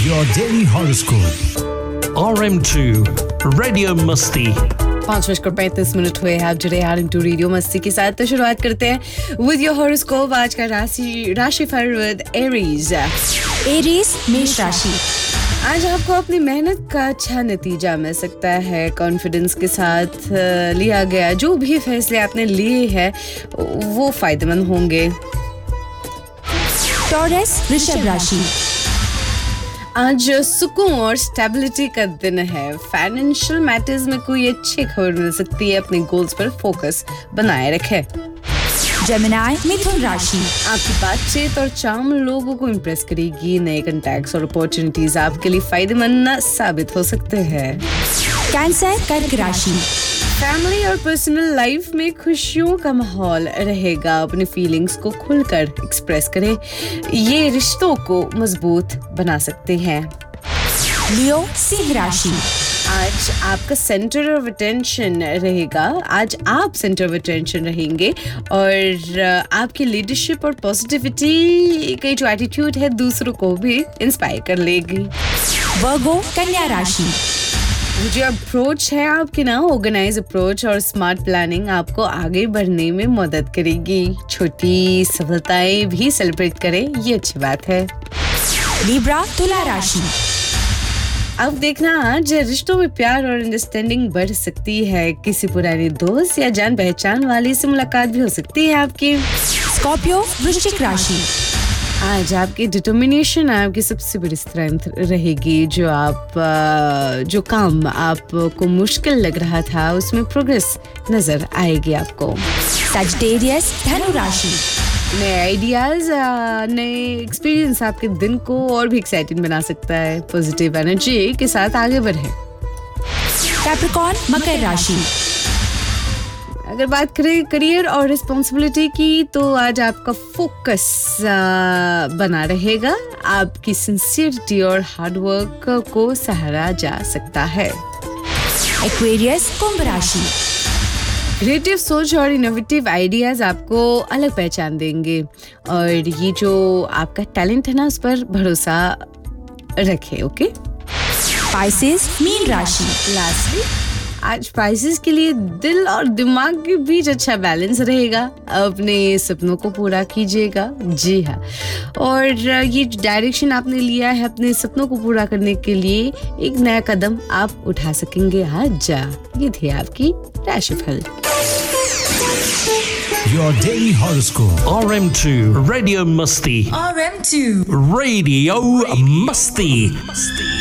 Your daily horoscope. RM2 radio मस्ती 5:35 हुए हैं। आप जुड़े RM2 रेडियो मस्ती के साथ। तो शुरुआत करते हैं विद योर हॉरोस्कोप। आज का राशिफल विद एरीज। मेष राशि। आज आपको अपनी मेहनत का अच्छा नतीजा मिल सकता है। कॉन्फिडेंस के साथ लिया गया जो भी फैसले आपने लिए हैं वो फायदेमंद होंगे। टॉरस वृषभ राशि। आज सुकून और स्टेबिलिटी का दिन है। फाइनेंशियल मैटर्स में कोई अच्छी खबर मिल सकती है। अपने गोल्स पर फोकस बनाए रखें। जेमिनी मिथुन राशि। आपकी बातचीत और चार्म लोगों को इम्प्रेस करेगी। नए कॉन्टैक्ट्स और अपॉर्चुनिटीज आपके लिए फायदेमंद साबित हो सकते हैं। कैंसर कर्क राशि। फैमिली और पर्सनल लाइफ में खुशियों का माहौल रहेगा। अपनी फीलिंग्स को खुलकर एक्सप्रेस करें। ये रिश्तों को मजबूत बना सकते हैं। लियो सिंह राशि। आज आपका सेंटर ऑफ अटेंशन रहेगा। आज आप सेंटर ऑफ अटेंशन रहेंगे और आपकी लीडरशिप और पॉजिटिविटी का जो एटीट्यूड है दूसरों को भी इंस्पायर कर लेगी। वर्गो कन्या राशि। जो अप्रोच है आपकी ऑर्गेनाइज अप्रोच और स्मार्ट प्लानिंग आपको आगे बढ़ने में मदद करेगी। छोटी सफलताएं भी सेलिब्रेट करें, ये अच्छी बात है। लिब्रा तुला राशि। अब देखना आज रिश्तों में प्यार और अंडरस्टैंडिंग बढ़ सकती है। किसी पुरानी दोस्त या जान पहचान वाली से मुलाकात भी हो सकती है आपकी। स्कॉर्पियो वृश्चिक राशि। आज आपकी डिटर्मिनेशन आपकी सबसे बड़ी स्ट्रेंथ रहेगी। जो काम आपको मुश्किल लग रहा था उसमें प्रोग्रेस नजर आएगी आपको। सजिटेरियस धनु राशि। नए आइडियाज नए एक्सपीरियंस आपके दिन को और भी एक्साइटिंग बना सकता है। पॉजिटिव एनर्जी के साथ आगे बढ़ें। कैप्रिकॉर्न मकर राशि। अगर बात करें करियर और रिस्पॉन्सिबिलिटी की तो आज आपका फोकस बना रहेगा। आपकी सिंसियरिटी और हार्डवर्क को सराहा जा सकता है। एक्वेरियस कुंभ राशि। क्रिएटिव सोच और इनोवेटिव आइडियाज आपको अलग पहचान देंगे और ये जो आपका टैलेंट है उस पर भरोसा रखें। ओके। स्पाइसेस मीन राशि। लास्टली आज स्पाइसेस के लिए दिल और दिमाग के बीच अच्छा बैलेंस रहेगा। अपने सपनों को पूरा कीजिएगा। जी हाँ, और ये डायरेक्शन आपने लिया है अपने सपनों को पूरा करने के लिए एक नया कदम आप उठा सकेंगे। आज ये थी आपकी राशिफल। Your daily horoscope. RM2 radio मस्ती RM2 रेडियो मस्ती